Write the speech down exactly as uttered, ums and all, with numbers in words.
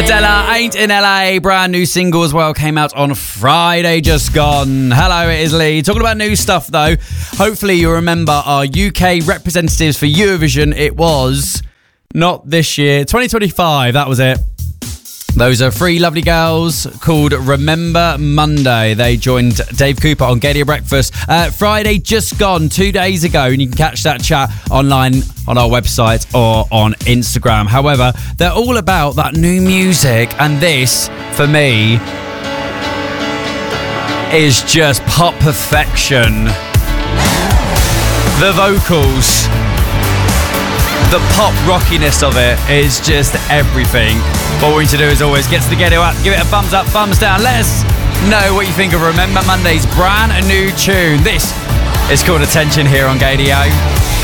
Adela, Ain't in L A, brand new single as well, came out on Friday just gone. Hello, it is Lee. Talking about new stuff though, hopefully you remember our U K representatives for Eurovision. It was not this year, twenty twenty-five, that was it. Those are three lovely girls called Remember Monday. They joined Dave Cooper on Gadia Breakfast uh, Friday just gone, two days ago, and you can catch that chat online on our website or on Instagram. However, they're all about that new music, and this, for me, is just pop perfection. The vocals, the pop rockiness of it is just everything. What we need to do is always get to the Gadio app, give it a thumbs up, thumbs down. Let us know what you think of Remember Monday's brand new tune. This is called Attention here on Gadio.